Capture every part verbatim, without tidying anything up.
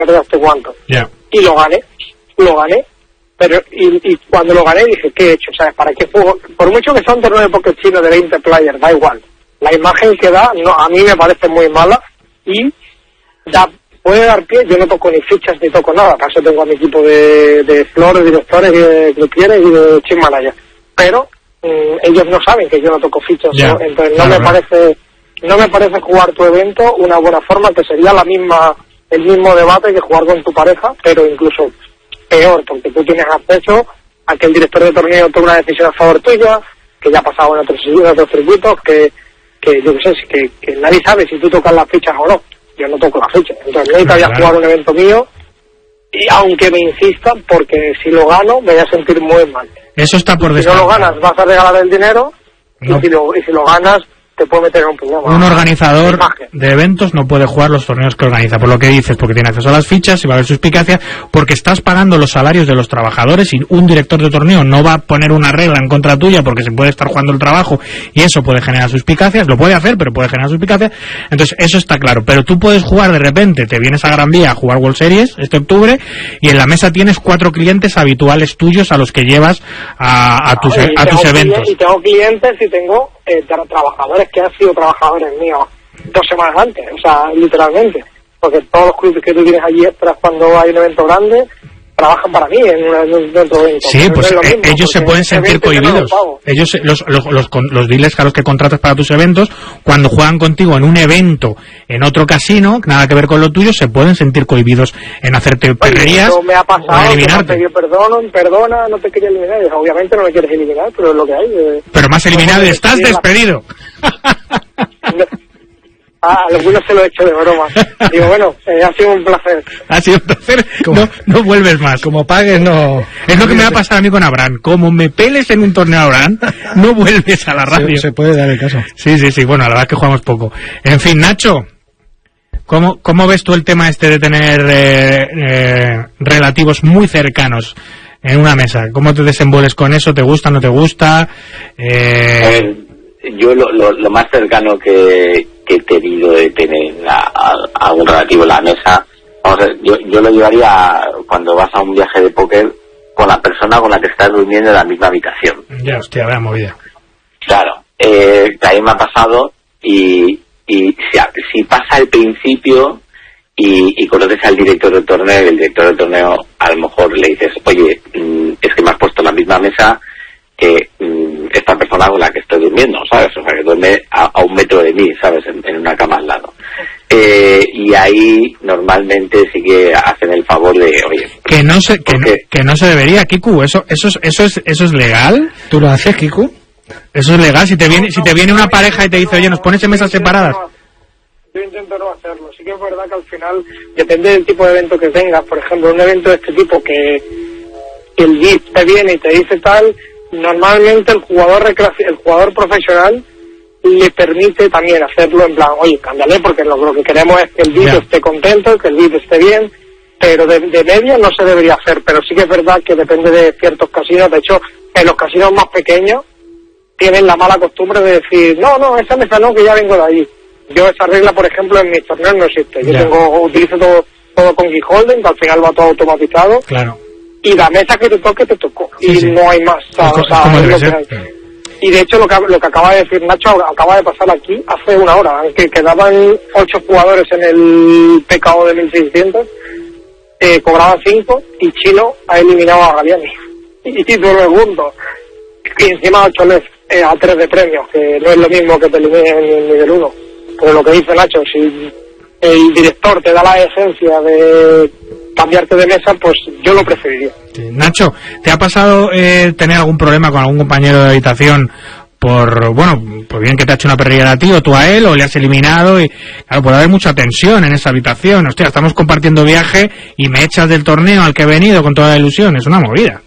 ¿Te cuánto? Yeah. Y lo gané, lo gané. Pero y, y cuando lo gané dije, ¿qué he hecho? ¿Sabes? ¿Para qué juego? Por mucho que sea un torneo de póker chino de veinte players, da igual. La imagen que da, no, a mí me parece muy mala y da, puede dar pie. Yo no toco ni fichas ni toco nada. Para eso tengo a mi equipo de, de flores, directores, de clubieres y de team manager. Pero mmm, ellos no saben que yo no toco fichas, yeah. ¿no? Entonces no claro, me claro. parece, no me parece jugar tu evento una buena forma, que sería la misma, el mismo debate que jugar con tu pareja, pero incluso peor, porque tú tienes acceso a que el director de torneo tome una decisión a favor tuya, que ya ha pasado en otros, en otros circuitos, que, que yo qué sé, que, que nadie sabe si tú tocas las fichas o no. Yo no toco las fichas, entonces nunca voy a jugar un evento mío, y aunque me insistan, porque si lo gano me voy a sentir muy mal. Eso está por Si no lo ganas vas a regalar el dinero, no. y, si lo, y si lo ganas te puede meter en un problema. Un organizador de eventos no puede jugar los torneos que organiza, por lo que dices, porque tiene acceso a las fichas y va a haber suspicacia, porque estás pagando los salarios de los trabajadores y un director de torneo no va a poner una regla en contra tuya porque se puede estar jugando el trabajo y eso puede generar suspicacias, lo puede hacer, pero puede generar suspicacias, entonces eso está claro. Pero tú puedes jugar de repente, te vienes a Gran Vía a jugar World Series este octubre y en la mesa tienes cuatro clientes habituales tuyos a los que llevas a, a tus, no, a tus eventos. Y tengo clientes y tengo eh, tra- trabajadores que han sido trabajadores míos dos semanas antes, o sea, literalmente, porque todos los clubes que tú tienes allí extras cuando hay un evento grande trabajan para mí en un, en un evento. Sí, pero pues no mismo, ellos se pueden sentir cohibidos. No ellos, los, los, los, los dealers a los que contratas para tus eventos, cuando juegan contigo en un evento en otro casino, nada que ver con lo tuyo, se pueden sentir cohibidos en hacerte perrerías me ha pasado, o eliminarte. Que perdón, perdona, no te quería eliminar. Obviamente no me quieres eliminar, pero es lo que hay. Eh. Pero más eliminado, no, estás despedido. Ah, a algunos se lo he hecho de broma. Digo, bueno, eh, ha sido un placer. Ha sido un placer. No, no vuelves más. Como pagues, no. Es lo que me va a pasar a mí con Abraham. Como me peles en un torneo Abraham, no vuelves a la radio. Se, se puede dar el caso. Sí, sí, sí. Bueno, la verdad es que jugamos poco. En fin, Nacho, ¿cómo, cómo ves tú el tema este de tener eh, eh, relativos muy cercanos en una mesa? ¿Cómo te desenvuelves con eso? ¿Te gusta, no te gusta? Eh... A ver, yo lo, lo, lo más cercano que, que he tenido de tener a, a, a un relativo en la mesa, vamos a ver, yo, yo lo llevaría cuando vas a un viaje de póker con la persona con la que estás durmiendo en la misma habitación. Ya, hostia, vaya movida. Claro, eh, que a mí me ha pasado y, y si, si pasa al principio y, y conoces al director del torneo y el director del torneo a lo mejor le dices, oye, es que me has puesto en la misma mesa que mmm, esta persona con la que estoy durmiendo, ¿sabes? O sea, que duerme a, a un metro de mí, ¿sabes? En, en una cama al lado. Eh, y ahí normalmente sí que hacen el favor de, oye... Que no se, que, no, que no se debería, Kiku, ¿eso, eso, es, eso, es, ¿eso es legal? ¿Tú lo haces, Kiku? Eso es legal, si te viene, si te viene una pareja y te dice, oye, ¿nos pones en mesas separadas? Yo intento no hacerlo. Sí que es verdad que al final depende del tipo de evento que tengas. Por ejemplo, un evento de este tipo que, que el V I P te viene y te dice tal, normalmente el jugador recreaci- el jugador profesional le permite también hacerlo en plan, oye, cámbiale porque lo, lo que queremos es que el V I P yeah. esté contento, que el V I P esté bien, pero de, de media no se debería hacer. Pero sí que es verdad que depende de ciertos casinos. De hecho, en los casinos más pequeños tienen la mala costumbre de decir, no, no, esa mesa no, que ya vengo de allí. Yo esa regla, por ejemplo, en mis torneos no existe. Yo yeah. tengo utilizo todo, todo con key holding, que al final va todo automatizado. Claro. Y la mesa que te toque, te tocó. Sí, y sí. no hay más. O sea, es, o sea, como es debe lo ser. que hay. Y de hecho, lo que, lo que acaba de decir Nacho, acaba de pasar aquí hace una hora, que quedaban ocho jugadores en el P K O de mil seiscientos, eh, cobraban cinco, y Chino ha eliminado a Galiani. Y todo el mundo. Y encima ocho L E F eh, a tres de premios, que no es lo mismo que te eliminen en el nivel uno. Pero lo que dice Nacho, si el director te da la esencia de cambiarte de mesa, pues yo lo preferiría. Sí. Nacho, ¿te ha pasado eh, tener algún problema con algún compañero de habitación por, bueno, pues bien que te ha hecho una perrilla a ti o tú a él, o le has eliminado? Y claro, puede haber mucha tensión en esa habitación. Hostia, estamos compartiendo viaje y me echas del torneo al que he venido con toda la ilusión. Es una movida.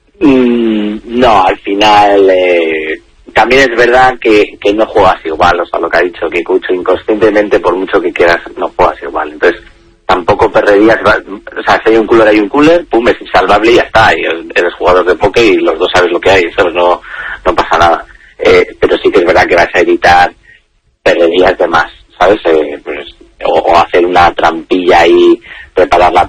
Mm, no, al final eh, también es verdad que, que no juegas igual. O sea, lo que ha dicho Kikucho, inconscientemente, por mucho que quieras, no juegas igual. Entonces tampoco perderías, o sea, si hay un cooler hay un cooler, pum, es insalvable y ya está, y eres jugador de póker y los dos sabes lo que hay, eso no, no pasa nada. Eh, pero sí que es verdad que vas a evitar perderías de más, ¿sabes? Eh, pues, o, o hacer una trampilla y preparar la